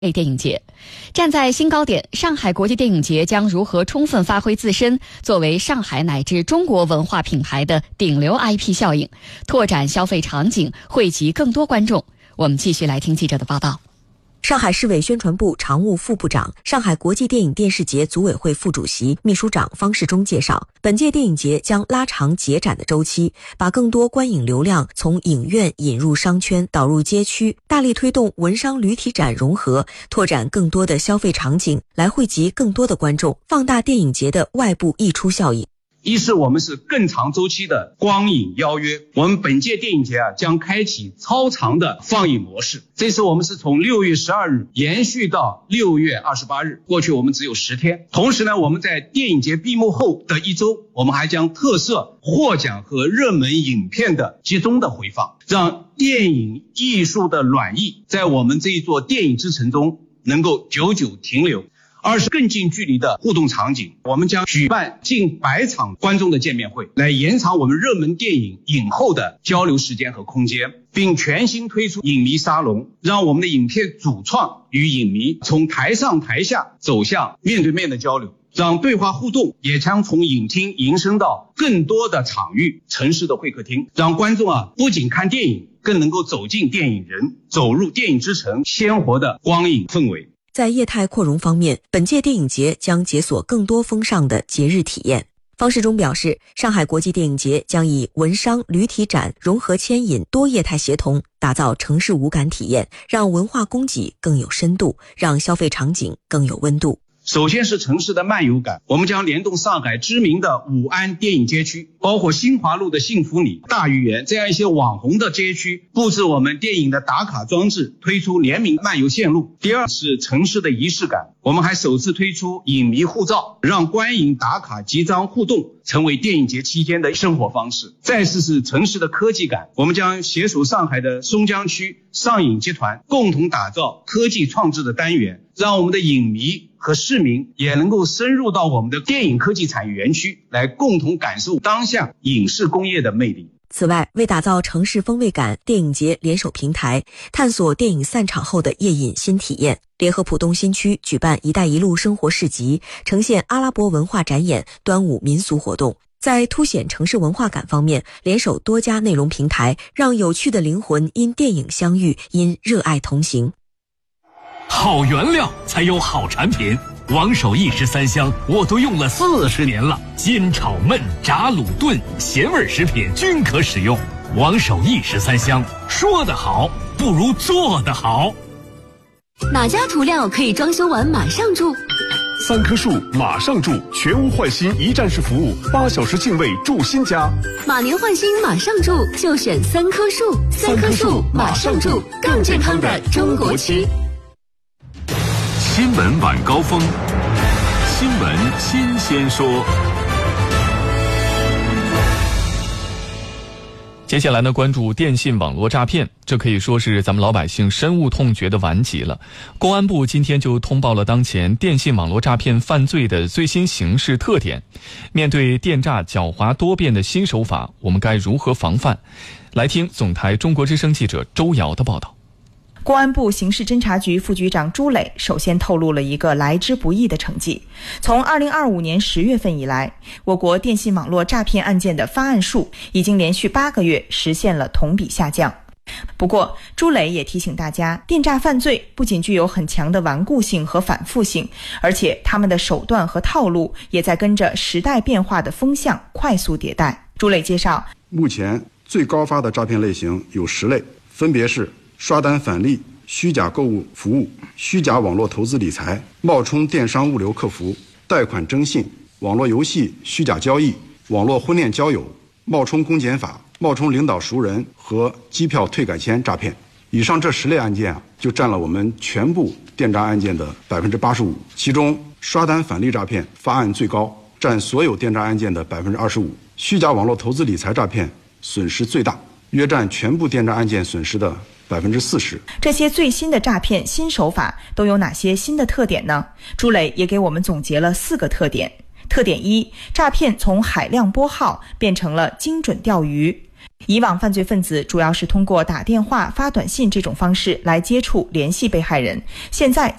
电影节站在新高点，上海国际电影节将如何充分发挥自身作为上海乃至中国文化品牌的顶流 IP 效应，拓展消费场景，惠及更多观众？我们继续来听记者的报道。 上海市委宣传部常务副部长、上海国际电影电视节组委会副主席、秘书长方世忠介绍，本届电影节将拉长节展的周期，把更多观影流量从影院引入商圈，导入街区，大力推动文商旅体展融合，拓展更多的消费场景，来惠及更多的观众，放大电影节的外部溢出效应。 一是我们是更长周期的光影邀约，我们本届电影节将开启超长的放映模式。这次我们是从6月12日延续到6月28日，过去我们只有10天。同时呢，我们在电影节闭幕后的1周，我们还将特设获奖和热门影片的集中的回放，让电影艺术的暖意在我们这一座电影之城中能够久久停留。二是更近距离的互动场景，我们将举办近100场观众的见面会，来延长我们热门电影影后的交流时间和空间，并全新推出影迷沙龙，让我们的影片主创与影迷从台上台下走向面对面的交流，让对话互动也将从影厅延伸到更多的场域，城市的会客厅，让观众不仅看电影，更能够走进电影人，走入电影之城鲜活的光影氛围。 在业态扩容方面，本届电影节将解锁更多风尚的节日体验。方世忠表示，上海国际电影节将以文商旅体展融合牵引，多业态协同，打造城市五感体验，让文化供给更有深度，让消费场景更有温度。 首先是城市的漫游感，我们将联动上海知名的武安电影街区，包括新华路的幸福里、大鱼园这样一些网红的街区，布置我们电影的打卡装置，推出联名漫游线路。第二是城市的仪式感，我们还首次推出影迷护照，让观影打卡集章互动成为电影节期间的生活方式。再次是城市的科技感，我们将携手上海的松江区上影集团，共同打造科技创制的单元，让我们的影迷和市民也能够深入到我们的电影科技产业园区，来共同感受当下影视工业的魅力。 此外，为打造城市风味感，电影节联手平台，探索电影散场后的夜饮新体验，联合浦东新区举办“一带一路”生活市集，呈现阿拉伯文化展演、端午民俗活动。在凸显城市文化感方面，联手多家内容平台，让有趣的灵魂因电影相遇，因热爱同行。 好原料才有好产品，王守义13香我都用了40年了，煎炒焖炸卤炖咸味食品均可使用。王守义13香，说得好不如做得好。 哪家涂料可以装修完马上住 ？3棵树马上住，全屋换新一站式服务，8小时净位住新家。 马年换新马上住，就选3棵树，3棵树马上住，更健康的中国区。 新闻晚高峰，新闻新鲜说。 接下来呢，关注电信网络诈骗，这可以说是咱们老百姓深恶痛绝的顽疾了。公安部今天就通报了当前电信网络诈骗犯罪的最新形势特点。面对电诈狡猾多变的新手法，我们该如何防范？来听总台中国之声记者周瑶的报道。 公安部刑事侦查局副局长朱磊首先透露了一个来之不易的成绩。从2025年10月份以来，我国电信网络诈骗案件的发案数已经连续8个月实现了同比下降。不过，朱磊也提醒大家，电诈犯罪不仅具有很强的顽固性和反复性，而且他们的手段和套路也在跟着时代变化的风向快速迭代。朱磊介绍， 目前最高发的诈骗类型有10类，分别是刷单返利、虚假购物服务、虚假网络投资理财、冒充电商物流客服、贷款征信、网络游戏虚假交易、网络婚恋交友、冒充公检法、冒充领导熟人和机票退改签诈骗。以上这10类案件就占了我们全部电诈案件的85%，其中刷单返利诈骗发案最高，占所有电诈案件的25%，虚假网络投资理财诈骗损失最大，约占全部电诈案件损失的40%。 这些最新的诈骗新手法都有哪些新的特点呢？朱磊也给我们总结了4个特点。特点1，诈骗从海量拨号变成了精准钓鱼。 以往犯罪分子主要是通过打电话、发短信这种方式来接触联系被害人，现在